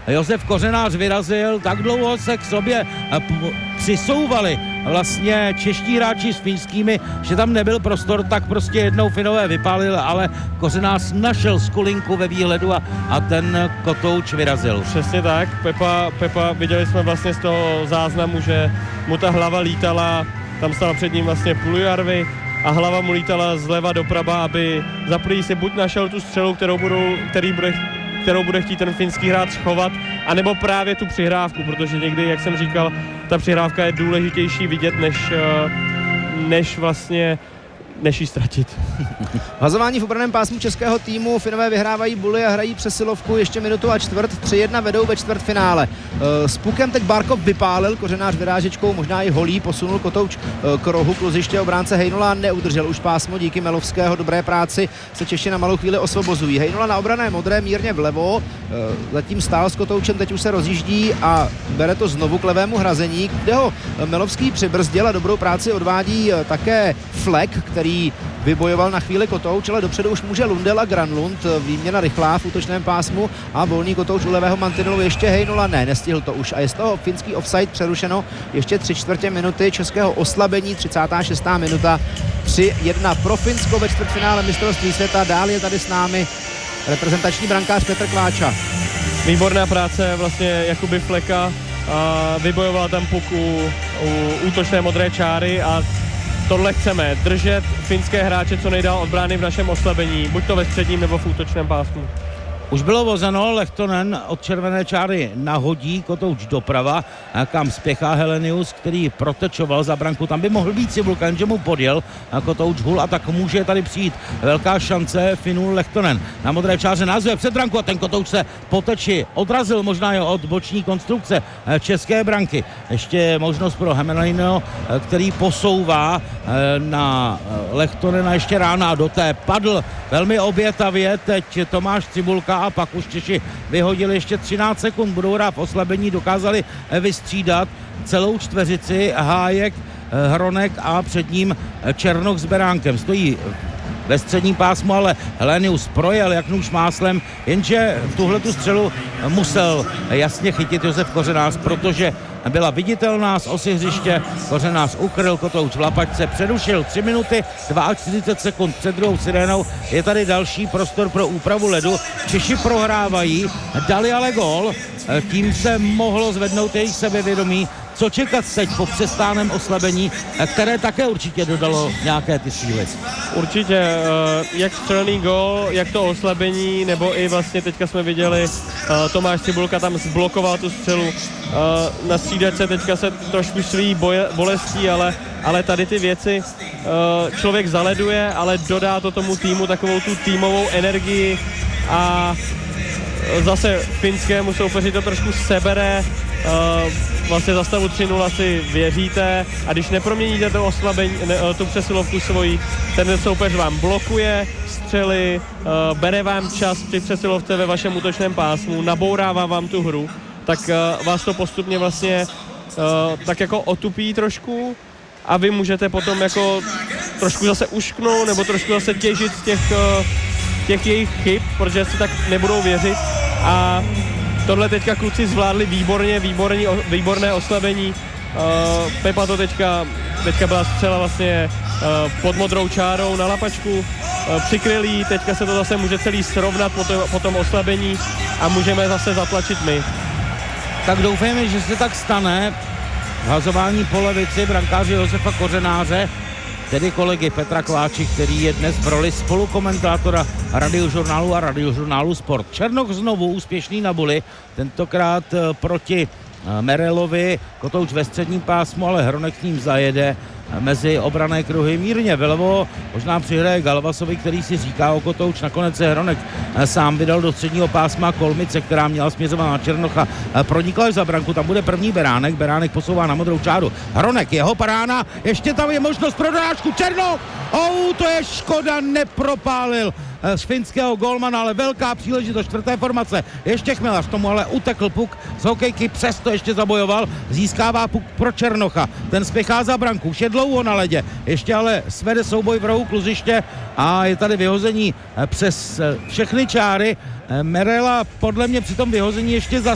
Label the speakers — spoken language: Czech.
Speaker 1: Josef Kořenář vyrazil, tak dlouho se k sobě přisouvali vlastně čeští hráči s finskými, že tam nebyl prostor, tak prostě jednou Finové vypálil, ale Kořenář našel skulinku ve výhledu a ten kotouč vyrazil.
Speaker 2: Přesně tak, Pepa, viděli jsme vlastně z toho záznamu, že mu ta hlava lítala, tam stala před ním vlastně Puljujärvi a hlava mu lítala zleva doprava, aby za první si buď našel tu střelu, kterou bude chtít ten finský hráč schovat, anebo právě tu přihrávku, protože někdy, jak jsem říkal, ta přihrávka je důležitější vidět, než ji ztratit.
Speaker 3: Hazování v obranném pásmu českého týmu. Finové vyhrávají buly a hrají přesilovku ještě minutu a čtvrt. 3-1 vedou ve čtvrtfinále. S pukem teď Barkov vypálil, Kořenář vyrážečkou, možná i holí, posunul kotouč k rohu kluziště, obránce Hejnola neudržel už pásmo, díky Melovského dobré práci se Češi na malou chvíli osvobozují. Hejnola na obranné modré mírně vlevo, zatím stál s kotoučem, teď už se rozjíždí a bere to znovu k levému hrazení, kde ho Melovský přibrzdil a dobrou práci odvádí také Fleck, který vybojoval na chvíli kotouč, ale dopředu už může Lundell a Granlund, výměna rychlá v útočném pásmu a volný kotouč u levého mantinelu ještě Hejnola, nestihl to už a je z toho finský offside přerušeno ještě 3/4 minuty českého oslabení, 36. minuta, 3-1 pro Finsko ve čtvrtfinále mistrovství světa. Dál je tady s námi reprezentační brankář Petr Kváča.
Speaker 2: Výborná práce vlastně Jakuby Flecka, vybojoval tam puk u útočné modré čáry a tohle chceme, držet finské hráče co nejdál od brány v našem oslabení, buď to ve středním nebo v útočném pásmu.
Speaker 1: Už bylo vozeno, Lehtonen od červené čáry nahodí kotouč doprava, kam spěchá Helenius, který protečoval za branku, tam by mohl být Cibulka, jenže mu podjel kotouč hul a tak může tady přijít velká šance Finů. Lehtonen na modré čáře názve před branku a ten kotouč se po teči odrazil možná jo od boční konstrukce české branky. Ještě možnost pro Hämäläinenho, který posouvá na Lehtonena ještě rána do té padl velmi obětavě teď Tomáš Cibulka a pak už Češi vyhodili ještě 13 sekund, budou hrát v oslabení, dokázali vystřídat celou čtveřici, Hájek, Hronek a před ním Černoch s Beránkem. Stojí ve středním pásmu, ale Helenius projel jak nůž máslem, jenže tuhletu střelu musel jasně chytit Josef Kořenář, protože byla viditelná z osy hřiště, Kořenář ukryl kotouč v lapačce, přerušil 3 minuty 42 sekund před druhou sirénou, je tady další prostor pro úpravu ledu, Češi prohrávají, dali ale gól, tím se mohlo zvednout jejich sebevědomí. Co čekat teď po přestáném oslabení, které také určitě dodalo nějaké ty síly?
Speaker 2: Určitě, jak střelný gól, jak to oslabení, nebo i vlastně teďka jsme viděli, Tomáš Cibulka tam zblokoval tu střelu. Na střídačce teďka se trošku šlí bolestí, ale tady ty věci člověk zaleduje, ale dodá to tomu týmu takovou tu týmovou energii a zase finskému soupeři to trošku sebere, vlastně za stavu 3-0 si věříte a když neproměníte to oslabení, tu přesilovku svoji, ten soupeř vám blokuje střely, bere vám čas při přesilovce ve vašem útočném pásmu, nabourává vám tu hru, tak vás to postupně vlastně tak jako otupí trošku a vy můžete potom jako trošku zase ušknout nebo trošku zase těžit z těch jejich chyb, protože si tak nebudou věřit a tohle teďka kluci zvládli výborné oslabení. Pepa to teďka byla střela vlastně pod modrou čárou na lapačku, přikryl, teďka se to zase může celý srovnat po tom oslabení a můžeme zase zatlačit my.
Speaker 1: Tak doufejme, že se tak stane. Hazování po levici brankáře Josefa Kořenáře, tedy kolegy Petra Kváči, který je dnes v roli spolukomentátora Radiožurnálu a Radiožurnálu Sport. Černoch znovu úspěšný na buli, tentokrát proti Merelovi, kotouč ve středním pásmu, ale Hronek s ním zajede mezi obranné kruhy mírně vlevo, možná přihraje Galvasovi, který si říká o kotouč, nakonec se Hronek sám vydal do středního pásma Kolmice, která měla směřovat na Černocha, pronikla až za branku, tam bude první Beránek posouvá na modrou čáru, Hronek, jeho parána, ještě tam je možnost pro dorážku, Černoch, to je škoda, nepropálil z finského golmana, ale velká příležitost čtvrté formace. Ještě Chmelař, tomu ale utekl puk z hokejky, přesto ještě zabojoval, získává puk pro Černocha. Ten spěchá za branku, už je dlouho na ledě, ještě ale svede souboj v rohu kluziště a je tady vyhození přes všechny čáry. Merela podle mě při tom vyhození ještě